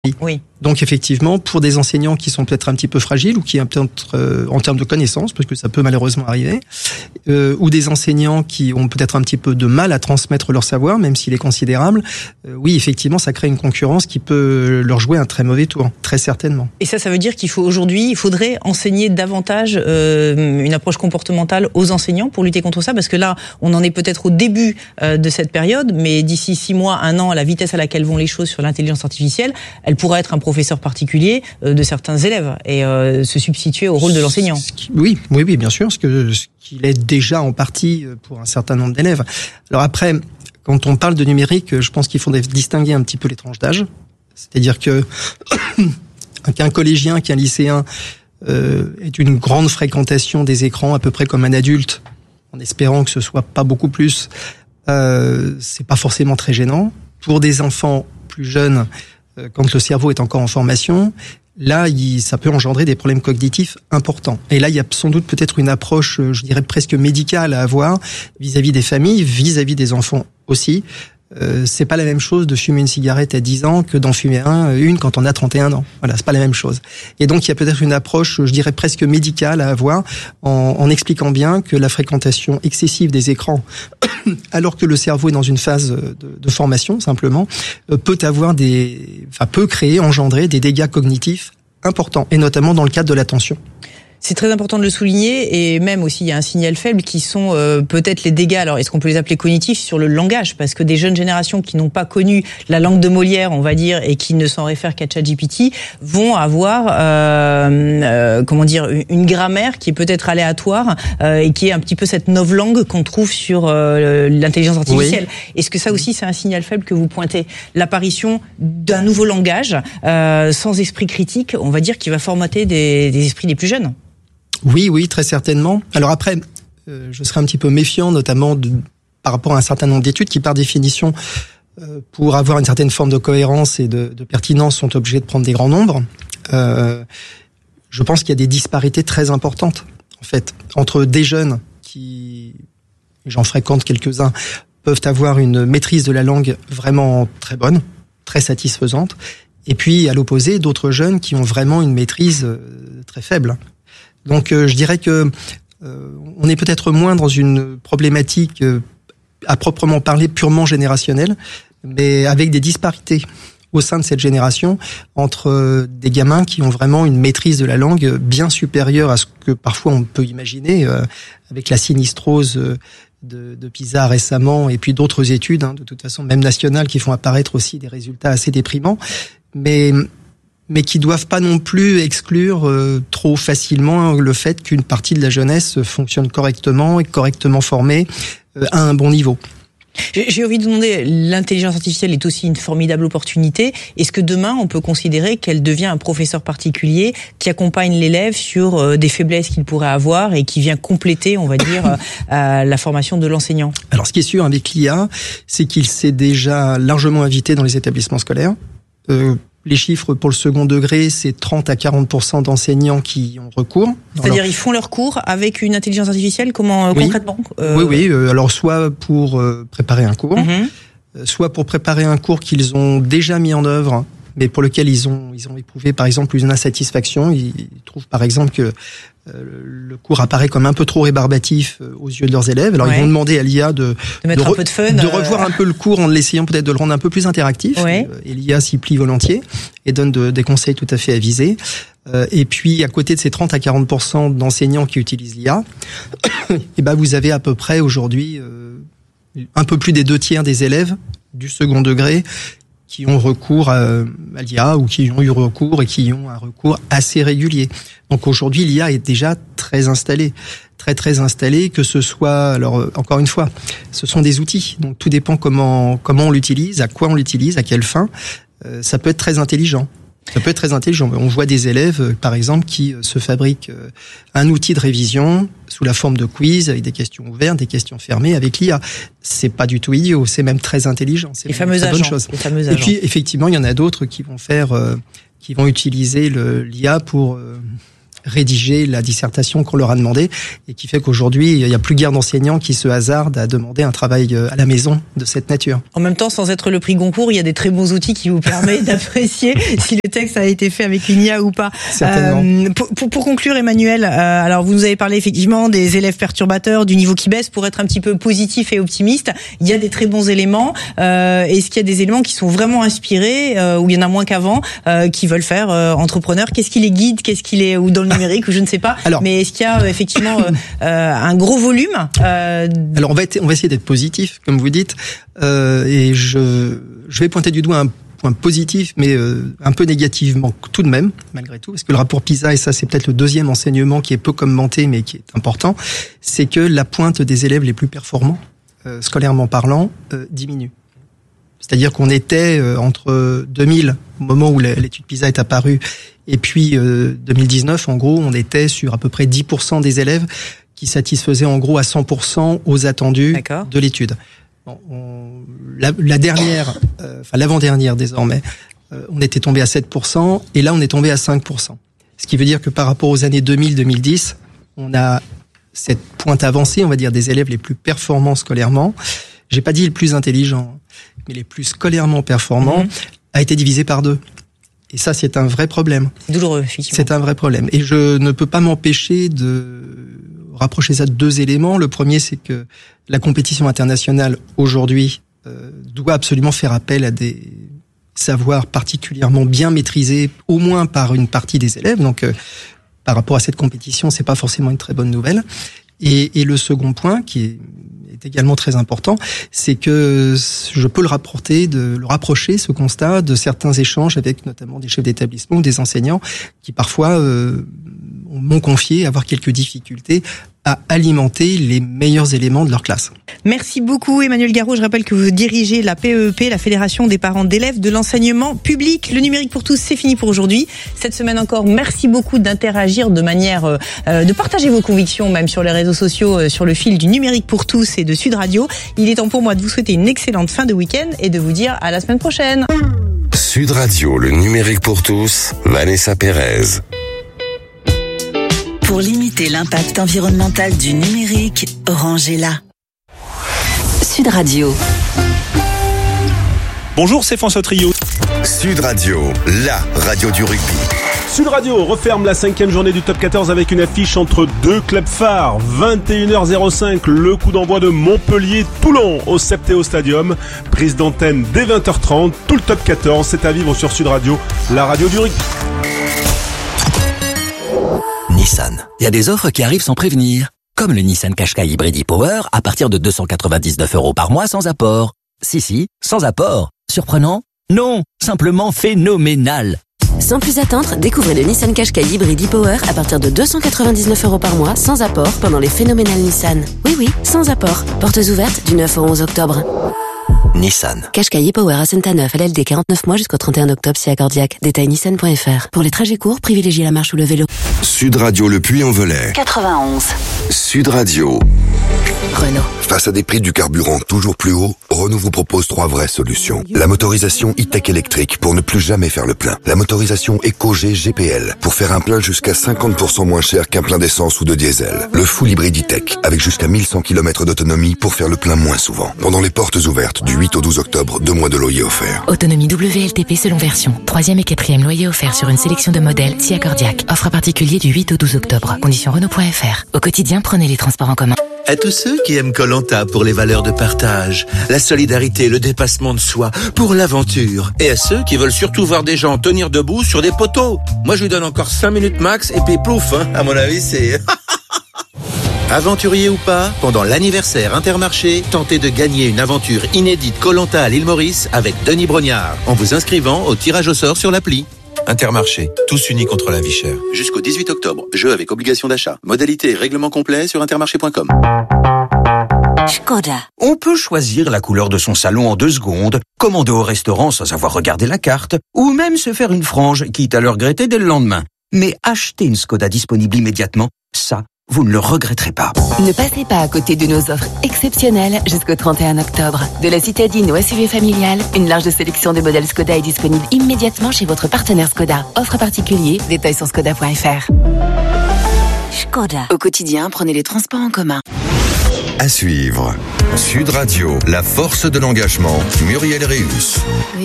Oui. Donc effectivement, pour des enseignants qui sont peut-être un petit peu fragiles ou qui peut-être en termes de connaissances, parce que ça peut malheureusement arriver, ou des enseignants qui ont peut-être un petit peu de mal à transmettre leur savoir, même s'il est considérable, oui, effectivement, ça crée une concurrence qui peut leur jouer un très mauvais tour, très certainement. Et ça veut dire qu'il faudrait enseigner davantage une approche comportementale aux enseignants pour lutter contre ça, parce que là, on en est peut-être au début de cette période, mais d'ici 6 mois, 1 an, à la vitesse à laquelle vont les choses sur l'intelligence artificielle, elle pourra être un professeur particulier de certains élèves et se substituer au rôle de l'enseignant. Oui, bien sûr, ce qu'il est déjà en partie pour un certain nombre d'élèves. Alors après, quand on parle de numérique, je pense qu'il faudrait distinguer un petit peu les tranches d'âge. C'est-à-dire que qu'un collégien, qu'un lycéen ait une grande fréquentation des écrans, à peu près comme un adulte, en espérant que ce soit pas beaucoup plus, c'est pas forcément très gênant. Pour des enfants plus jeunes, quand le cerveau est encore en formation, là, ça peut engendrer des problèmes cognitifs importants. Et là, il y a sans doute peut-être une approche, je dirais presque médicale à avoir vis-à-vis des familles, vis-à-vis des enfants aussi. C'est pas la même chose de fumer une cigarette à 10 ans que d'en fumer une quand on a 31 ans. Voilà, c'est pas la même chose. Et donc, il y a peut-être une approche, je dirais presque médicale à avoir en expliquant bien que la fréquentation excessive des écrans, alors que le cerveau est dans une phase de formation, simplement, peut engendrer des dégâts cognitifs importants, et notamment dans le cadre de l'attention. C'est très important de le souligner, et même aussi il y a un signal faible qui sont peut-être les dégâts, alors est-ce qu'on peut les appeler cognitifs, sur le langage, parce que des jeunes générations qui n'ont pas connu la langue de Molière, on va dire, et qui ne s'en réfèrent qu'à ChatGPT, vont avoir une grammaire qui est peut-être aléatoire et qui est un petit peu cette novlangue qu'on trouve sur l'intelligence artificielle. Oui. Est-ce que ça aussi c'est un signal faible que vous pointez, l'apparition d'un nouveau langage sans esprit critique, on va dire, qui va formater des esprits des plus jeunes? Oui, très certainement. Alors après, je serais un petit peu méfiant, notamment par rapport à un certain nombre d'études qui, par définition, pour avoir une certaine forme de cohérence et de pertinence, sont obligés de prendre des grands nombres. Je pense qu'il y a des disparités très importantes, en fait, entre des jeunes qui, j'en fréquente quelques-uns, peuvent avoir une maîtrise de la langue vraiment très bonne, très satisfaisante, et puis, à l'opposé, d'autres jeunes qui ont vraiment une maîtrise très faible. Donc, je dirais que on est peut-être moins dans une problématique à proprement parler purement générationnelle, mais avec des disparités au sein de cette génération entre des gamins qui ont vraiment une maîtrise de la langue bien supérieure à ce que parfois on peut imaginer, avec la sinistrose de PISA récemment, et puis d'autres études, de toute façon même nationales, qui font apparaître aussi des résultats assez déprimants, mais qui doivent pas non plus exclure trop facilement le fait qu'une partie de la jeunesse fonctionne correctement et correctement formée à un bon niveau. J'ai envie de demander, l'intelligence artificielle est aussi une formidable opportunité. Est-ce que demain, on peut considérer qu'elle devient un professeur particulier qui accompagne l'élève sur des faiblesses qu'il pourrait avoir et qui vient compléter, on va dire, la formation de l'enseignant? Alors, ce qui est sûr avec l'IA, c'est qu'il s'est déjà largement invité dans les établissements scolaires. Les chiffres pour le second degré, c'est 30 à 40% d'enseignants qui ont recours. C'est-à-dire, ils font leur cours avec une intelligence artificielle, concrètement? Oui. Alors, soit pour préparer un cours, soit pour préparer un cours qu'ils ont déjà mis en œuvre, mais pour lequel ils ont éprouvé, par exemple, une insatisfaction. Ils trouvent, par exemple, que le cours apparaît comme un peu trop rébarbatif aux yeux de leurs élèves. Alors, ils vont demander à l'IA de mettre un peu de fun, de revoir un peu le cours en essayant peut-être de le rendre un peu plus interactif. Ouais. Et l'IA s'y plie volontiers et donne des conseils tout à fait avisés. Et puis, à côté de ces 30 à 40% d'enseignants qui utilisent l'IA, vous avez à peu près aujourd'hui un peu plus des 2/3 des élèves du second degré qui ont recours à l'IA, ou qui ont eu recours et qui ont un recours assez régulier. Donc aujourd'hui, l'IA est déjà très installée, très installée, que ce soit, alors encore une fois, ce sont des outils, donc tout dépend comment on l'utilise, à quoi on l'utilise, à quelle fin. Ça peut être très intelligent. On voit des élèves, par exemple, qui se fabriquent un outil de révision sous la forme de quiz, avec des questions ouvertes, des questions fermées, avec l'IA. C'est pas du tout idiot, c'est même très intelligent. C'est les fameux agents. Et puis, effectivement, il y en a d'autres qui vont utiliser l'IA pour rédiger la dissertation qu'on leur a demandé, et qui fait qu'aujourd'hui, il n'y a plus guère d'enseignants qui se hasardent à demander un travail à la maison de cette nature. En même temps, sans être le prix Goncourt, il y a des très bons outils qui vous permettent d'apprécier si le texte a été fait avec une IA ou pas. Certainement. Pour conclure, Emmanuel, alors vous nous avez parlé effectivement des élèves perturbateurs, du niveau qui baisse. Pour être un petit peu positif et optimiste, il y a des très bons éléments. Est-ce qu'il y a des éléments qui sont vraiment inspirés, ou il y en a moins qu'avant, qui veulent faire entrepreneurs? Qu'est-ce qui les guide? Qu'est-ce qui les, ou dans le numérique, ou je ne sais pas. Alors, mais est-ce qu'il y a effectivement un gros volume? Alors on va essayer d'être positif, comme vous dites, et je vais pointer du doigt un point positif, mais un peu négativement tout de même, malgré tout, parce que le rapport PISA, et ça c'est peut-être le deuxième enseignement qui est peu commenté, mais qui est important, c'est que la pointe des élèves les plus performants, scolairement parlant, diminue. C'est-à-dire qu'on était entre 2000, au moment où l'étude PISA est apparue, et puis 2019, en gros, on était sur à peu près 10% des élèves qui satisfaisaient en gros à 100% aux attendus de l'étude. Bon, la dernière, l'avant-dernière désormais, on était tombé à 7%, et là on est tombé à 5%. Ce qui veut dire que par rapport aux années 2000-2010, on a cette pointe avancée, on va dire, des élèves les plus performants scolairement. J'ai pas dit les plus intelligents, mais les plus scolairement performants, a été divisé par 2. Et ça, c'est un vrai problème. C'est douloureux, effectivement. C'est un vrai problème. Et je ne peux pas m'empêcher de rapprocher ça de 2 éléments. Le premier, c'est que la compétition internationale, aujourd'hui, doit absolument faire appel à des savoirs particulièrement bien maîtrisés, au moins par une partie des élèves. Donc, par rapport à cette compétition, c'est pas forcément une très bonne nouvelle. Et le second point, qui est également très important, c'est que je peux le rapprocher, ce constat, de certains échanges avec notamment des chefs d'établissement ou des enseignants qui parfois m'ont confié avoir quelques difficultés à alimenter les meilleurs éléments de leur classe. Merci beaucoup Emmanuel Garot. Je rappelle que vous dirigez la PEP, la Fédération des parents d'élèves de l'enseignement public. Le numérique pour tous, c'est fini pour aujourd'hui. Cette semaine encore, merci beaucoup d'interagir de manière, de partager vos convictions, même sur les réseaux sociaux, sur le fil du numérique pour tous et de Sud Radio. Il est temps pour moi de vous souhaiter une excellente fin de week-end et de vous dire à la semaine prochaine. Sud Radio, le numérique pour tous, Vanessa Pérez. Pour limiter l'impact environnemental du numérique, rangez-la. Sud Radio. Bonjour, c'est François Trio. Sud Radio, la radio du rugby. Sud Radio referme la 5e journée du Top 14 avec une affiche entre 2 clubs phares. 21h05, le coup d'envoi de Montpellier-Toulon au Septéo Stadium. Prise d'antenne dès 20h30. Tout le Top 14, c'est à vivre sur Sud Radio, la radio du rugby. Nissan. Il y a des offres qui arrivent sans prévenir. Comme le Nissan Qashqai Hybrid e-Power à partir de 299 € par mois sans apport. Si, sans apport. Surprenant? Non, simplement phénoménal. Sans plus attendre, découvrez le Nissan Qashqai Hybrid e-Power à partir de 299 € par mois sans apport pendant les phénoménales Nissan. Oui, sans apport. Portes ouvertes du 9 au 11 octobre. Nissan. Qashqai e-Power à Saint-Aneuf, LLD 49 mois jusqu'au 31 octobre si accordiaque. Détail nissan.fr. Pour les trajets courts, privilégiez la marche ou le vélo. Sud Radio Le Puy-en-Velay. 91. Sud Radio. Renault. Face à des prix du carburant toujours plus hauts, Renault vous propose 3 vraies solutions. La motorisation e-Tech électrique pour ne plus jamais faire le plein. La motorisation EcoG GPL pour faire un plein jusqu'à 50% moins cher qu'un plein d'essence ou de diesel. Le full hybride e-Tech avec jusqu'à 1100 km d'autonomie pour faire le plein moins souvent. Pendant les portes ouvertes du 8 au 12 octobre, 2 mois de loyer offert. Autonomie WLTP selon version. 3e et 4e loyer offert sur une sélection de modèles si accordiaque. Offre particulier du 8 au 12 octobre. Conditions Renault.fr. Au quotidien, prenez les transports en commun. À tous ceux qui aiment Koh-Lanta pour les valeurs de partage, la solidarité, le dépassement de soi, pour l'aventure. Et à ceux qui veulent surtout voir des gens tenir debout sur des poteaux. Moi, je lui donne encore 5 minutes max et puis plouf, hein. À mon avis, c'est... Aventurier ou pas, pendant l'anniversaire Intermarché, tentez de gagner une aventure inédite Koh-Lanta à l'île Maurice avec Denis Brognard, en vous inscrivant au tirage au sort sur l'appli. Intermarché, tous unis contre la vie chère. Jusqu'au 18 octobre, jeu avec obligation d'achat. Modalité et règlement complet sur intermarché.com. Škoda. On peut choisir la couleur de son salon en 2 secondes, commander au restaurant sans avoir regardé la carte, ou même se faire une frange, quitte à le regretter dès le lendemain. Mais acheter une Škoda disponible immédiatement, ça, vous ne le regretterez pas. Ne passez pas à côté de nos offres exceptionnelles jusqu'au 31 octobre. De la citadine au SUV familial, une large sélection de modèles Skoda est disponible immédiatement chez votre partenaire Skoda. Offre particulier, détails sur skoda.fr. Skoda. Au quotidien, prenez les transports en commun. À suivre. Sud Radio, la force de l'engagement. Muriel Réus.